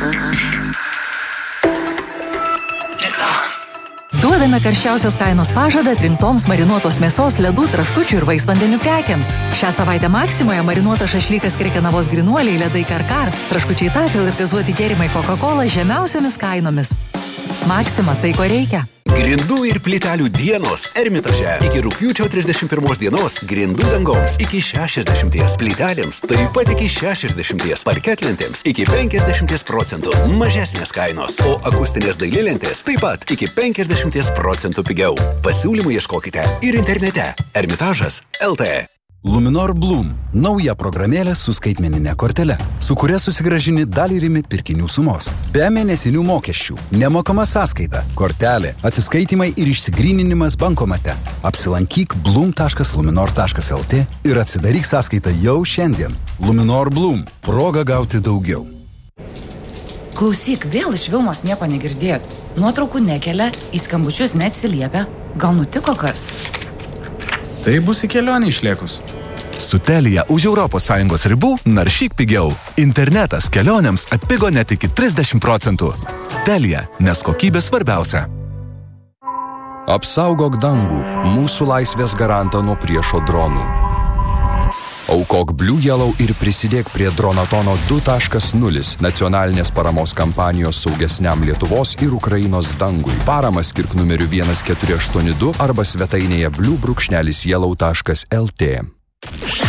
Duodame karščiausios kainos pažadą atrinktoms marinuotos mėsos, ledų, traškučių ir vaisvandenių prekiams. Šią savaitę Maksimoje marinuotas šašlykas Krekenavos grynuoliai, ledai Karkar, traškučiai Tafel ir gazuoti gėrimai Coca-Cola žemiausiamis kainomis. Maksima, tai ko reikia. Grindų ir plytelių dienos Ermitaže. Iki rugpjūčio 31 dienos grindų dangoms iki 60%, plytelėms taip pat iki 60%, parketlentėms iki 50% mažesnės kainos, o akustinės dailylentės taip pat iki 50% pigiau. Pasiūlymų ieškokite ir internete Ermitažas LT. Luminor Bloom – nauja programėlė su skaitmeninė kortele, su kuria susigrąžini dalį rimi pirkinių sumos. Be mėnesinių mokesčių, nemokama sąskaita, kortelė, atsiskaitimai ir išsigryninimas bankomate. Apsilankyk bloom.luminor.lt ir atsidaryk sąskaitą jau šiandien. Luminor Bloom – proga gauti daugiau. Klausyk, vėl iš Vilmos nieko negirdėt. Nuotraukų nekelia, į skambučius neatsiliepia. Gal nutiko kas? Tai bus į kelionę išlėkus. Su Telia už ES ribų naršyk pigiau. Internetas kelionėms atpigo net iki 30%. Telia, nes kokybė svarbiausia. Apsaugok dangų, mūsų laisvės garantą nuo priešo dronų. Aukok Blue Yellow ir prisidėk prie Dronatono 2.0 nacionalinės paramos kampanijos saugesniam Lietuvos ir Ukrainos dangui. Paramą skirk numeriu 1482 arba svetainėje blue-yellow.lt.